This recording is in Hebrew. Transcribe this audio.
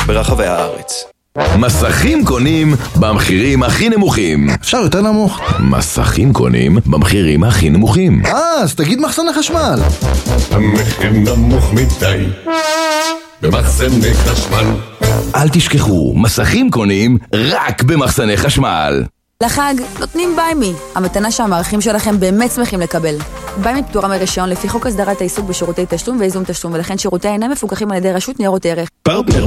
ברחבי הארץ. מסכים קונים במחירים הכי נמוכים. אפשר יותר נמוך? מסכים קונים במחירים הכי נמוכים. אז תגיד מחסני חשמל. המחיר נמוך מדי במחסני חשמל. אל תשכחו, מסכים קונים רק במחסני חשמל. לחג נותנים ביימי, המתנה שהמערכים שלכם באמת שמחים לקבל. ביימי פטורה מרישיון לפי חוק הסדרת העיסוק בשירותי תשלום וייזום תשלום, ולכן שירותי אינם מפוקחים על ידי רשות ניירות ערך. פרטנר